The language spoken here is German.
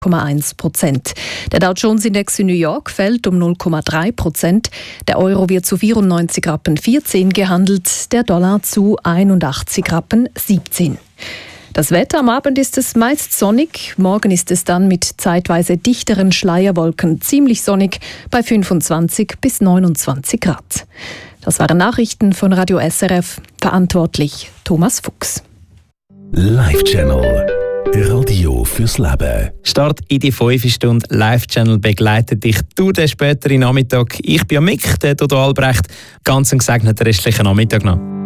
0,1%. Der Dow Jones Index in New York fällt um 0,3%. Der Euro wird zu 94,14 Rappen gehandelt, der Dollar zu 81,17 Rappen. Das Wetter: am Abend ist es meist sonnig, morgen ist es dann mit zeitweise dichteren Schleierwolken ziemlich sonnig bei 25 bis 29 Grad. Das waren Nachrichten von Radio SRF, verantwortlich Thomas Fuchs. Live-Channel. Radio fürs Leben. Start in die 5. Stunde. Live-Channel begleitet dich durch den späteren Nachmittag. Ich bin Mick, der Dodo Albrecht. Ganz einen gesegneten restlichen Nachmittag noch.